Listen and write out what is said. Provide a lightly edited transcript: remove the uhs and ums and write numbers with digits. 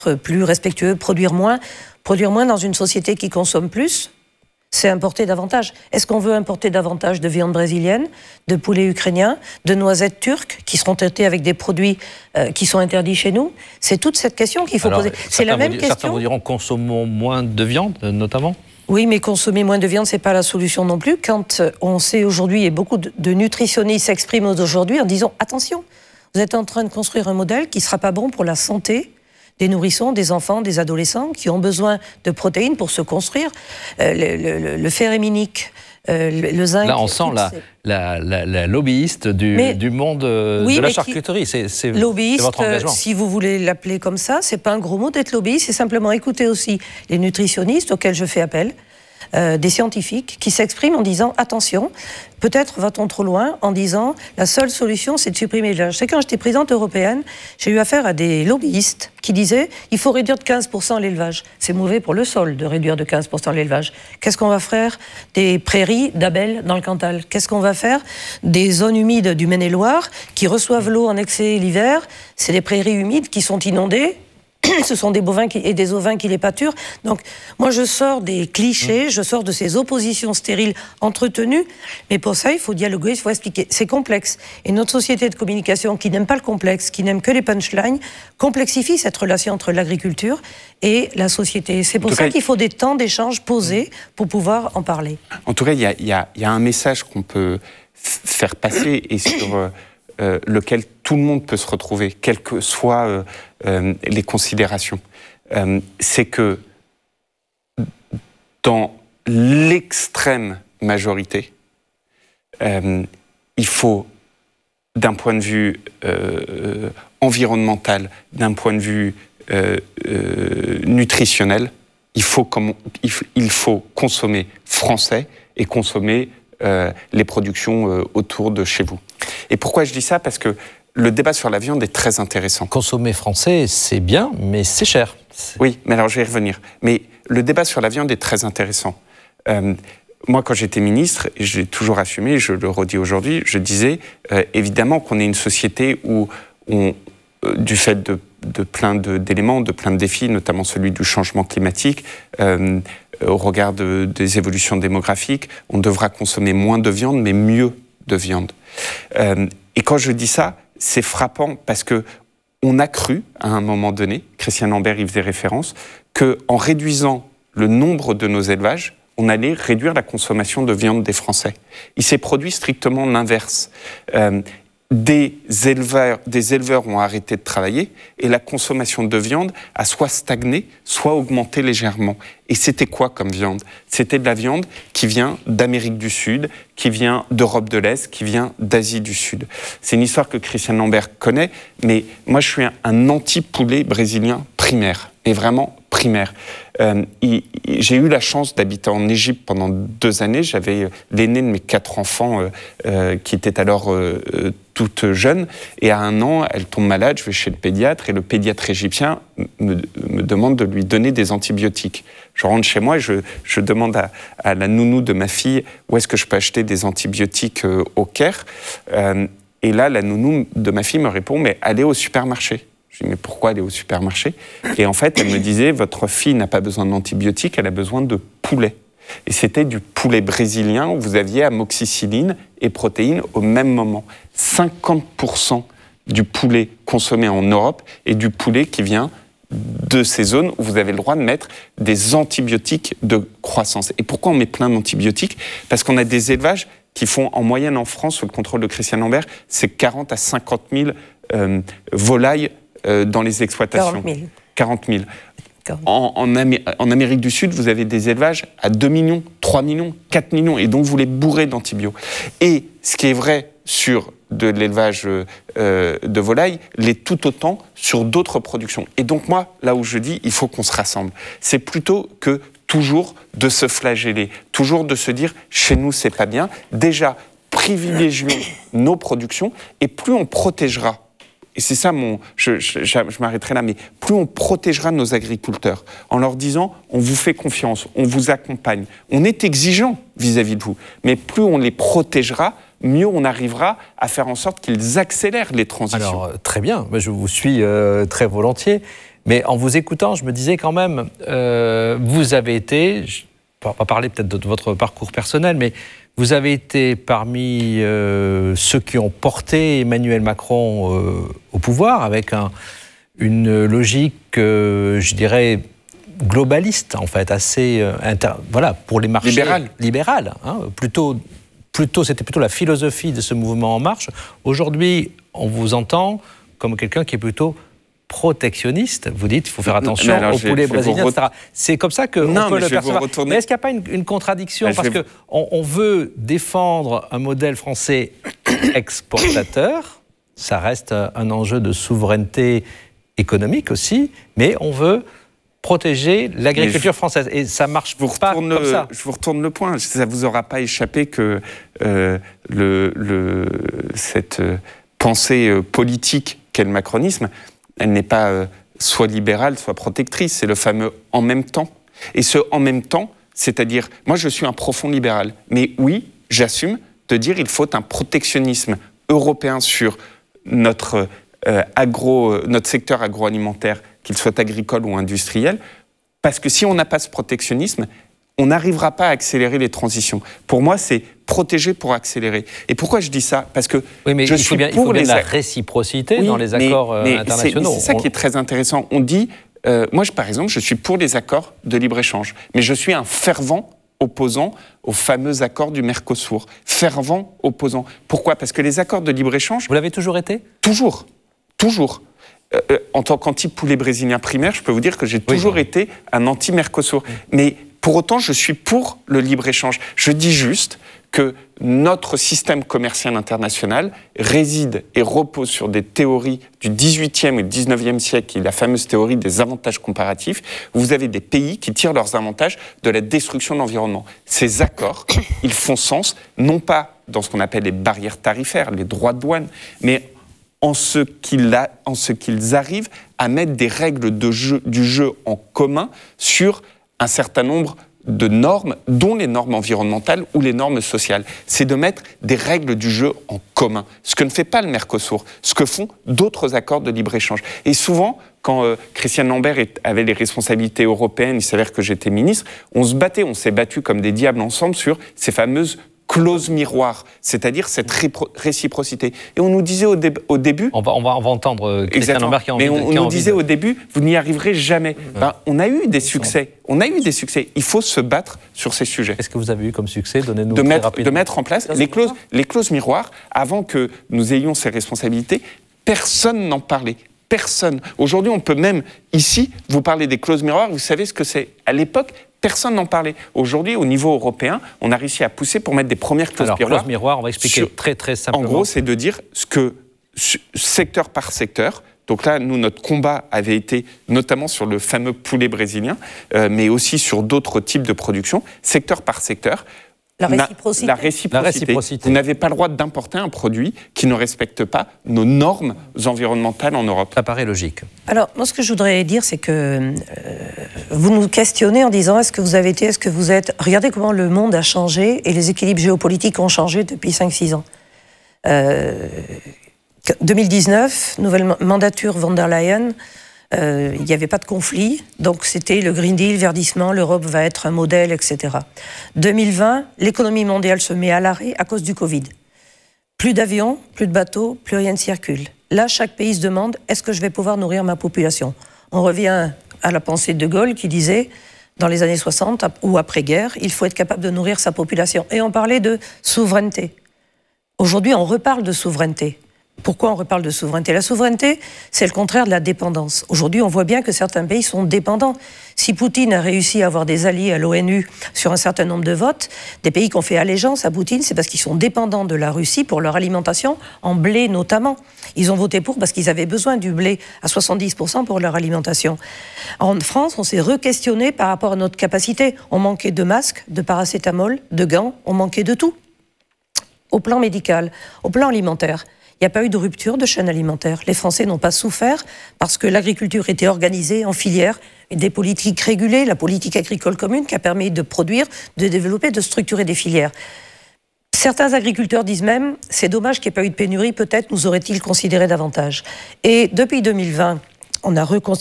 plus respectueux, produire moins dans une société qui consomme plus, c'est importer davantage. Est-ce qu'on veut importer davantage de viande brésilienne, de poulet ukrainien, de noisettes turques qui seront traitées avec des produits qui sont interdits chez nous? C'est toute cette question qu'il faut poser. C'est la même question. Certains vous diront consommons moins de viande, notamment. Oui, mais consommer moins de viande, c'est pas la solution non plus. Quand on sait aujourd'hui, et beaucoup de nutritionnistes s'expriment aujourd'hui en disant attention, vous êtes en train de construire un modèle qui sera pas bon pour la santé des nourrissons, des enfants, des adolescents qui ont besoin de protéines pour se construire. Le fer héminique, le zinc... Là, on sent la lobbyiste du monde de la charcuterie. C'est votre engagement. Si vous voulez l'appeler comme ça, c'est pas un gros mot d'être lobbyiste, c'est simplement écouter aussi les nutritionnistes auxquels je fais appel, des scientifiques qui s'expriment en disant attention, peut-être va-t-on trop loin en disant la seule solution c'est de supprimer l'élevage. C'est quand j'étais présidente européenne, j'ai eu affaire à des lobbyistes qui disaient il faut réduire de 15% l'élevage. C'est mauvais pour le sol de réduire de 15% l'élevage. Qu'est-ce qu'on va faire des prairies d'abeilles dans le Cantal? Qu'est-ce qu'on va faire des zones humides du Maine-et-Loire qui reçoivent l'eau en excès l'hiver? C'est des prairies humides qui sont inondées. Ce sont des bovins et des ovins qui les pâturent. Donc, moi, je sors des clichés, je sors de ces oppositions stériles entretenues. Mais pour ça, il faut dialoguer, il faut expliquer. C'est complexe. Et notre société de communication, qui n'aime pas le complexe, qui n'aime que les punchlines, complexifie cette relation entre l'agriculture et la société. C'est pour ça qu'il faut des temps d'échange posés pour pouvoir en parler. En tout cas, il y a un message qu'on peut faire passer et sur lequel tout le monde peut se retrouver, quelles que soient les considérations. C'est que dans l'extrême majorité, il faut, d'un point de vue environnemental, d'un point de vue nutritionnel, il faut consommer français et consommer les productions autour de chez vous. Et pourquoi je dis ça? Parce que le débat sur la viande est très intéressant. Consommer français, c'est bien, mais c'est cher. Oui, mais alors je vais y revenir. Mais le débat sur la viande est très intéressant. Moi, quand j'étais ministre, et j'ai toujours assumé, je le redis aujourd'hui, je disais évidemment qu'on est une société où du fait de plein d'éléments, de plein de défis, notamment celui du changement climatique, au regard des évolutions démographiques, on devra consommer moins de viande, mais mieux de viande. Et quand je dis ça, c'est frappant parce que on a cru, à un moment donné, Christian Lambert y faisait référence, qu'en réduisant le nombre de nos élevages, on allait réduire la consommation de viande des Français. Il s'est produit strictement l'inverse. Des éleveurs ont arrêté de travailler et la consommation de viande a soit stagné, soit augmenté légèrement. Et c'était quoi comme viande? C'était de la viande qui vient d'Amérique du Sud, qui vient d'Europe de l'Est, qui vient d'Asie du Sud. C'est une histoire que Christian Lambert connaît, mais moi je suis un anti-poulet brésilien primaire, et vraiment primaire. J'ai eu la chance d'habiter en Égypte pendant 2 années. J'avais l'aîné de mes 4 enfants qui était alors toute jeune. Et à 1 an, elle tombe malade, je vais chez le pédiatre et le pédiatre égyptien me demande de lui donner des antibiotiques. Je rentre chez moi et je demande à la nounou de ma fille où est-ce que je peux acheter des antibiotiques au Caire. Et là, la nounou de ma fille me répond « mais allez au supermarché ». Je dis, mais pourquoi aller au supermarché? Et en fait, elle me disait, votre fille n'a pas besoin d'antibiotiques, elle a besoin de poulet. Et c'était du poulet brésilien où vous aviez amoxicilline et protéines au même moment. 50% du poulet consommé en Europe est du poulet qui vient de ces zones où vous avez le droit de mettre des antibiotiques de croissance. Et pourquoi on met plein d'antibiotiques? Parce qu'on a des élevages qui font en moyenne en France, sous le contrôle de Christian Lambert, c'est 40 à 50 000 volailles dans les exploitations. 40 000. En Amérique du Sud, vous avez des élevages à 2 millions, 3 millions, 4 millions, et donc vous les bourrez d'antibiotiques. Et ce qui est vrai sur de l'élevage de volailles, l'est tout autant sur d'autres productions. Et donc moi, là où je dis, il faut qu'on se rassemble. C'est plutôt que toujours de se flageller, toujours de se dire, chez nous, c'est pas bien. Déjà, privilégions nos productions, et plus on protégera. Et c'est ça je m'arrêterai là, mais plus on protégera nos agriculteurs en leur disant on vous fait confiance, on vous accompagne, on est exigeant vis-à-vis de vous, mais plus on les protégera, mieux on arrivera à faire en sorte qu'ils accélèrent les transitions. Alors, très bien, je vous suis très volontiers. Mais en vous écoutant, je me disais quand même, vous avez été, on va parler peut-être de votre parcours personnel, mais vous avez été parmi ceux qui ont porté Emmanuel Macron au pouvoir avec une logique, je dirais, globaliste, en fait, assez, voilà, pour les marchés... Libéral. Hein, c'était plutôt la philosophie de ce mouvement En Marche. Aujourd'hui, on vous entend comme quelqu'un qui est plutôt protectionniste. Vous dites qu'il faut faire attention aux poulets brésiliens, etc. C'est comme ça qu'on peut le percevoir. Mais est-ce qu'il n'y a pas une contradiction? Parce qu'on veut défendre un modèle français exportateur, ça reste un enjeu de souveraineté économique aussi, mais on veut protéger l'agriculture française. Et ça ne marche pas comme ça. Je vous retourne le point. Ça ne vous aura pas échappé que cette pensée politique qu'est le macronisme, elle n'est pas soit libérale, soit protectrice. C'est le fameux « en même temps ». Et ce « en même temps », c'est-à-dire, moi je suis un profond libéral, mais oui, j'assume de dire qu'il faut un protectionnisme européen sur notre secteur agroalimentaire, qu'il soit agricole ou industriel, parce que si on n'a pas ce protectionnisme, on n'arrivera pas à accélérer les transitions. Pour moi, c'est protéger pour accélérer. Et pourquoi je dis ça? Parce que je suis pour la réciprocité dans les accords internationaux. C'est ça qui est très intéressant. On dit, moi, par exemple, je suis pour les accords de libre-échange, mais je suis un fervent opposant aux fameux accords du Mercosur. Fervent opposant. Pourquoi? Parce que les accords de libre-échange... Vous l'avez toujours été? Toujours. En tant qu'anti-poulet brésilien primaire, je peux vous dire que j'ai toujours été un anti-Mercosur. Mais pour autant, je suis pour le libre-échange. Je dis juste que notre système commercial international réside et repose sur des théories du XVIIIe et XIXe siècle, qui est la fameuse théorie des avantages comparatifs, où vous avez des pays qui tirent leurs avantages de la destruction de l'environnement. Ces accords, ils font sens, non pas dans ce qu'on appelle les barrières tarifaires, les droits de douane, mais en ce qu'ils arrivent à mettre des règles du jeu en commun sur un certain nombre de normes, dont les normes environnementales ou les normes sociales. C'est de mettre des règles du jeu en commun. Ce que ne fait pas le Mercosur, ce que font d'autres accords de libre-échange. Et souvent, quand Christiane Lambert avait les responsabilités européennes, il s'avère que j'étais ministre, on s'est battus comme des diables ensemble sur ces fameuses clause miroir, c'est-à-dire cette réciprocité. Et on nous disait au début... On va entendre Christiane Lambert qui a envie de... Mais on nous disait au début, vous n'y arriverez jamais. On a eu des succès. Il faut se battre sur ces sujets. Qu'est-ce que vous avez eu comme succès? Donnez-nous très rapidement. De mettre en place les clauses miroirs. Avant que nous ayons ces responsabilités, personne n'en parlait. Personne. Aujourd'hui, on peut même, ici, vous parler des clauses miroirs. Vous savez ce que c'est? À l'époque, personne n'en parlait. Aujourd'hui, au niveau européen, on a réussi à pousser pour mettre des premières clauses miroirs. Clauses miroirs, on va expliquer très simplement. En gros, c'est de dire ce que, secteur par secteur, donc là, nous, notre combat avait été notamment sur le fameux poulet brésilien, mais aussi sur d'autres types de production, secteur par secteur. La réciprocité. Vous n'avez pas le droit d'importer un produit qui ne respecte pas nos normes environnementales en Europe. Ça paraît logique. Alors, moi, ce que je voudrais dire, c'est que vous nous questionnez en disant est-ce que vous avez été, est-ce que vous êtes... Regardez comment le monde a changé et les équilibres géopolitiques ont changé depuis 5-6 ans. 2019, nouvelle mandature von der Leyen, il n'y avait pas de conflit, donc c'était le Green Deal, verdissement, l'Europe va être un modèle, etc. 2020, l'économie mondiale se met à l'arrêt à cause du Covid. Plus d'avions, plus de bateaux, plus rien ne circule. Là, chaque pays se demande, est-ce que je vais pouvoir nourrir ma population? On revient à la pensée de De Gaulle qui disait, dans les années 60 ou après-guerre, il faut être capable de nourrir sa population. Et on parlait de souveraineté. Aujourd'hui, on reparle de souveraineté. Pourquoi on reparle de souveraineté? La souveraineté, c'est le contraire de la dépendance. Aujourd'hui, on voit bien que certains pays sont dépendants. Si Poutine a réussi à avoir des alliés à l'ONU sur un certain nombre de votes, des pays qui ont fait allégeance à Poutine, c'est parce qu'ils sont dépendants de la Russie pour leur alimentation, en blé notamment. Ils ont voté pour parce qu'ils avaient besoin du blé à 70% pour leur alimentation. En France, on s'est re-questionné par rapport à notre capacité. On manquait de masques, de paracétamol, de gants, on manquait de tout. Au plan médical, au plan alimentaire, il n'y a pas eu de rupture de chaîne alimentaire. Les Français n'ont pas souffert parce que l'agriculture était organisée en filières, des politiques régulées, la politique agricole commune qui a permis de produire, de développer, de structurer des filières. Certains agriculteurs disent même, c'est dommage qu'il n'y ait pas eu de pénurie, peut-être nous aurait-il considéré davantage. Et depuis 2020, on a reconstitué